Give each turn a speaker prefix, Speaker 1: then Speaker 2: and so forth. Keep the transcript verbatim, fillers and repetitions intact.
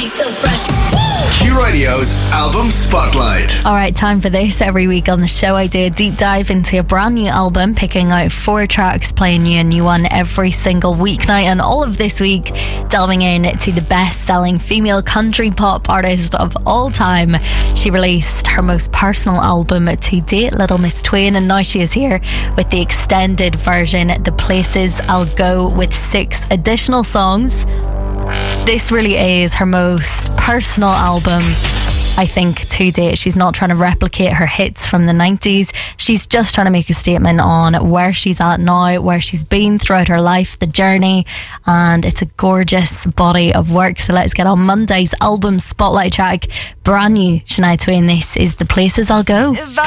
Speaker 1: so fresh.
Speaker 2: Q Radio's Album Spotlight.
Speaker 3: Alright, time for this. Every week on the show I do a deep dive into a brand new album, picking out four tracks, playing you a new one every single weeknight, and all of this week delving in to the best-selling female country pop artist of all time. She released her most personal album to date, Little Miss Twain, and now she is here with the extended version, The Places I'll Go, with six additional songs. This really is her most personal album, I think, to date. She's not trying to replicate her hits from the nineties. She's just trying to make a statement on where she's at now, where she's been throughout her life, the journey, and it's a gorgeous body of work. So let's get on Monday's album spotlight track. Brand new Shania Twain. This is The Places I'll Go.
Speaker 4: If I